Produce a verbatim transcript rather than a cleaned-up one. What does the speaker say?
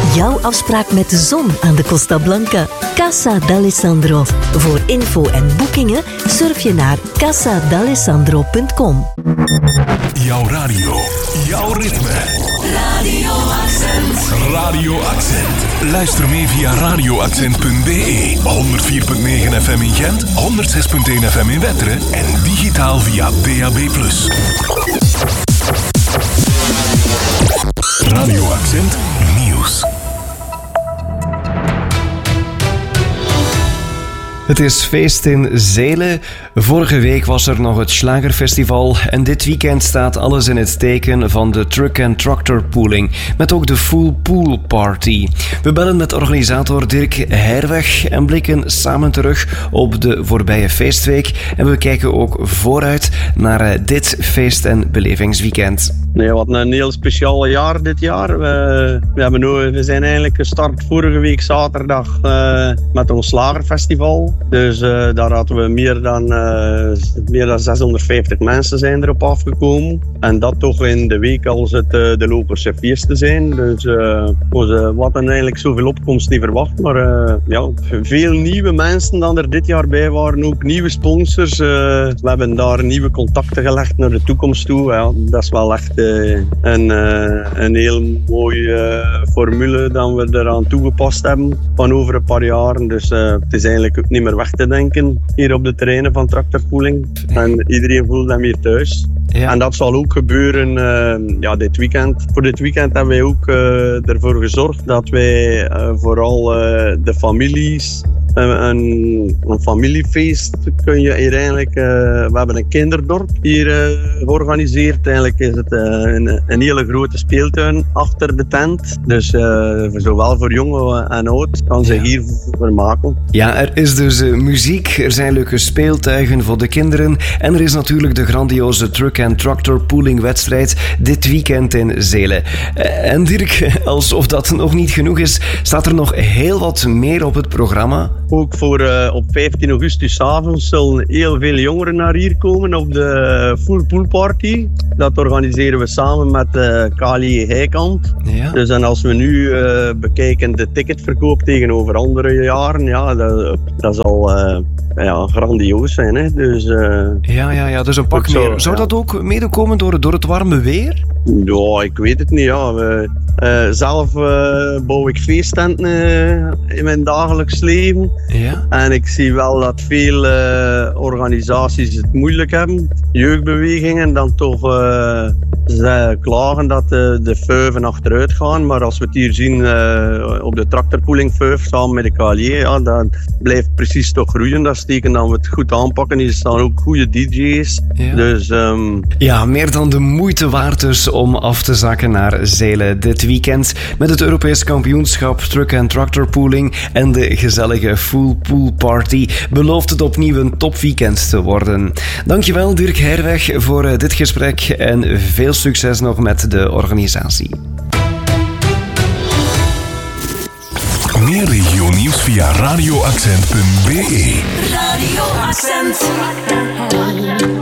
Jouw afspraak met de zon aan de Costa Blanca. Casa d'Alessandro. Voor info en boekingen surf je naar casa d'alessandro punt com. Jouw radio, jouw ritme. Radio Accent. Radio Accent. Luister mee via radio accent punt b e. honderd vier komma negen F M in Gent, honderd zes komma één F M in Wetteren en digitaal via D A B plus. Radio Accent Nieuws. Het is feest in Zelen. Vorige week was er nog het Schlagerfestival en dit weekend staat alles in het teken van de Truck and Tractor Pooling, met ook de Full Pool Party. We bellen met organisator Dirk Herweg en blikken samen terug op de voorbije feestweek en we kijken ook vooruit naar dit feest- en belevingsweekend. Nee, wat een heel speciaal jaar dit jaar. We, we, hebben nu, we zijn eigenlijk gestart vorige week zaterdag uh, met ons Slagerfestival. Dus uh, daar hadden we meer dan, uh, meer dan zeshonderdvijftig mensen zijn erop afgekomen. En dat toch in de week als het uh, de Loperse feesten zijn. Dus uh, we hadden eigenlijk zoveel opkomst niet verwacht. Maar uh, ja, veel nieuwe mensen dan er dit jaar bij waren. Ook nieuwe sponsors. Uh, we hebben daar nieuwe contacten gelegd naar de toekomst toe. Ja, dat is wel echt uh, een, uh, een heel mooie uh, formule dat we eraan toegepast hebben van over een paar jaren. Dus uh, het is eigenlijk ook niet meer weg te denken hier op de terreinen van tractorpooling. En iedereen voelt hem hier thuis. Ja. En dat zal ook gebeuren uh, ja, dit weekend. Voor dit weekend hebben wij ook uh, ervoor gezorgd dat wij uh, vooral uh, de families, uh, een, een familiefeest kun je hier eigenlijk, uh, we hebben een kinderdorp hier uh, georganiseerd. Eigenlijk is het uh, een, een hele grote speeltuin achter de tent. Dus uh, zowel voor jong en oud kan zich hier vermaken. Ja, er is dus uh, muziek, er zijn leuke speeltuigen voor de kinderen en er is natuurlijk de grandioze Truck and Tractor Pooling wedstrijd dit weekend in Zelen. Uh, en Dirk, alsof dat nog niet genoeg is, staat er nog heel wat meer op het programma. Ook voor uh, op vijftien augustus avonds zullen heel veel jongeren naar hier komen op de Full Pool Party. Dat organiseren we samen met uh, K L I Heikant. Ja. Dus en als we nu uh, bekijken de ticketverkoop tegenover andere jaren, ja, dat, dat zal uh, ja, grandioos zijn. Hè? Dus, uh, ja, ja, ja, dus een pak meer. Zou, zou ja. dat ook mede komen door, door het warme weer? Ja, ik weet het niet. Ja. We, uh, zelf uh, bouw ik feesttenten uh, in mijn dagelijks leven. Ja. En ik zie wel dat veel uh, organisaties het moeilijk hebben. Jeugdbewegingen dan toch uh, ze klagen dat uh, de vuiven achteruit gaan. Maar als we het hier zien uh, op de tractorpooling vuif samen met de K L I, ja, dat blijft precies toch groeien. Dat is teken dat we het goed aanpakken. Hier staan ook goede D J's. Ja. Dus, um... ja, meer dan de moeite waard dus om af te zakken naar Zelen dit weekend met het Europees kampioenschap Truck and Tractor Pooling en de gezellige Full Pool Party belooft het opnieuw een topweekend te worden. Dankjewel Dirk Herweg voor dit gesprek en veel succes nog met de organisatie. Meer regionieuws via radio accent punt b e. Radio Accent.